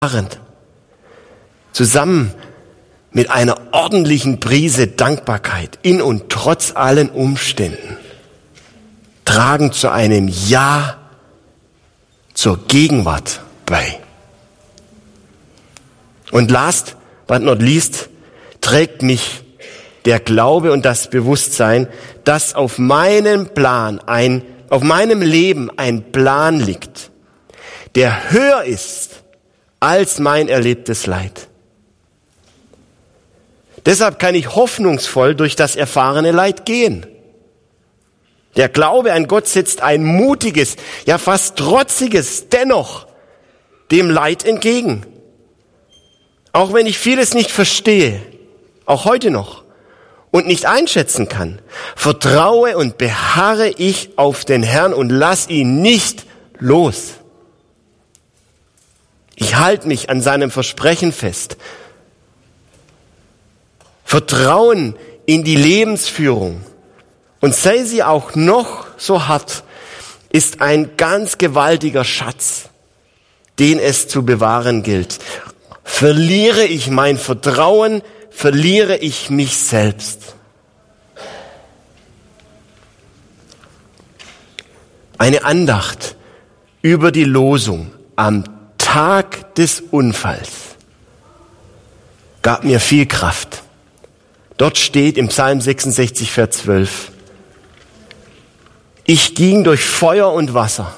zusammen mit einer ordentlichen Prise Dankbarkeit in und trotz allen Umständen tragen zu einem Ja zur Gegenwart bei. Und last but not least trägt mich der Glaube und das Bewusstsein, dass auf meinem Leben ein Plan liegt, der höher ist als mein erlebtes Leid. Deshalb kann ich hoffnungsvoll durch das erfahrene Leid gehen. Der Glaube an Gott setzt ein mutiges, ja fast trotziges dennoch dem Leid entgegen. Auch wenn ich vieles nicht verstehe, auch heute noch, und nicht einschätzen kann, vertraue und beharre ich auf den Herrn und lass ihn nicht los. Ich halte mich an seinem Versprechen fest. Vertrauen in die Lebensführung, und sei sie auch noch so hart, ist ein ganz gewaltiger Schatz, den es zu bewahren gilt. Verliere ich mein Vertrauen, verliere ich mich selbst. Eine Andacht über die Losung am Tag des Unfalls gab mir viel Kraft. Dort steht im Psalm 66, Vers 12: Ich ging durch Feuer und Wasser,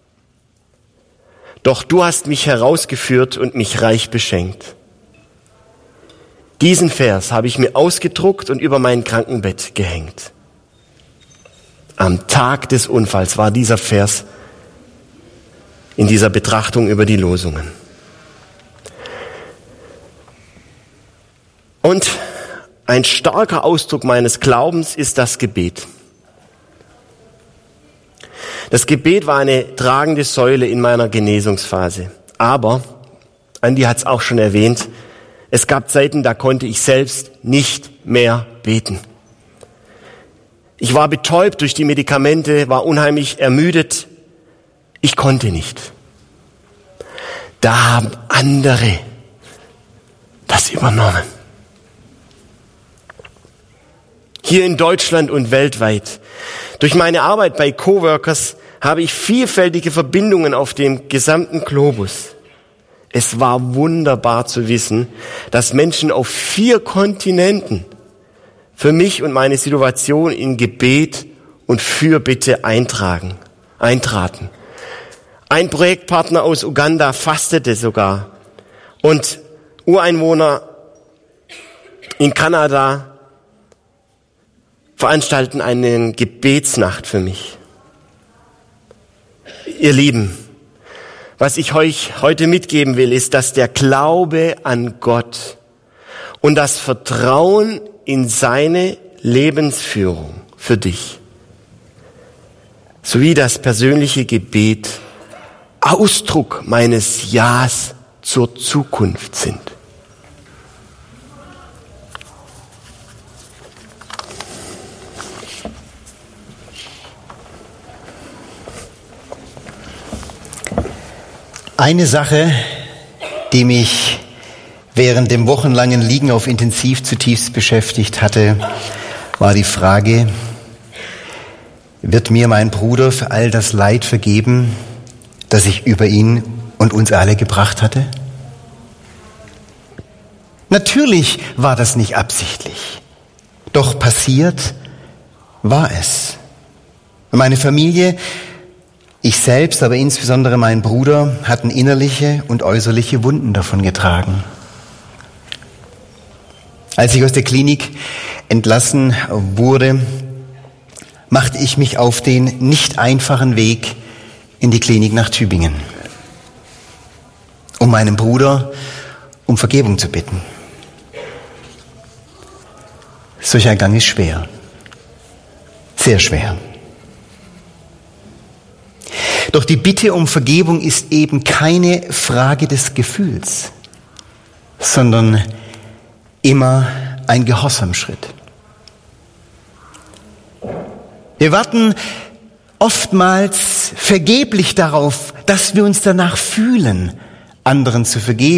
doch du hast mich herausgeführt und mich reich beschenkt. Diesen Vers habe ich mir ausgedruckt und über mein Krankenbett gehängt. Am Tag des Unfalls war dieser Vers in dieser Betrachtung über die Losungen. Und ein starker Ausdruck meines Glaubens ist das Gebet. Das Gebet war eine tragende Säule in meiner Genesungsphase. Aber, Andi hat es auch schon erwähnt, es gab Zeiten, da konnte ich selbst nicht mehr beten. Ich war betäubt durch die Medikamente, war unheimlich ermüdet. Ich konnte nicht. Da haben andere das übernommen. Hier in Deutschland und weltweit. Durch meine Arbeit bei Coworkers habe ich vielfältige Verbindungen auf dem gesamten Globus. Es war wunderbar zu wissen, dass Menschen auf 4 Kontinenten für mich und meine Situation in Gebet und Fürbitte eintraten. Ein Projektpartner aus Uganda fastete sogar. Und Ureinwohner in Kanada veranstalten eine Gebetsnacht für mich. Ihr Lieben, was ich euch heute mitgeben will, ist, dass der Glaube an Gott und das Vertrauen in seine Lebensführung für dich sowie das persönliche Gebet Ausdruck meines Ja's zur Zukunft sind. Eine Sache, die mich während dem wochenlangen Liegen auf Intensiv zutiefst beschäftigt hatte, war die Frage: Wird mir mein Bruder für all das Leid vergeben, das ich über ihn und uns alle gebracht hatte? Natürlich war das nicht absichtlich, doch passiert war es. Meine Familie, ich selbst, aber insbesondere mein Bruder, hatten innerliche und äußerliche Wunden davon getragen. Als ich aus der Klinik entlassen wurde, machte ich mich auf den nicht einfachen Weg in die Klinik nach Tübingen, um meinem Bruder um Vergebung zu bitten. Solch ein Gang ist schwer, sehr schwer. Doch die Bitte um Vergebung ist eben keine Frage des Gefühls, sondern immer ein Gehorsamschritt. Wir warten oftmals vergeblich darauf, dass wir uns danach fühlen, anderen zu vergeben.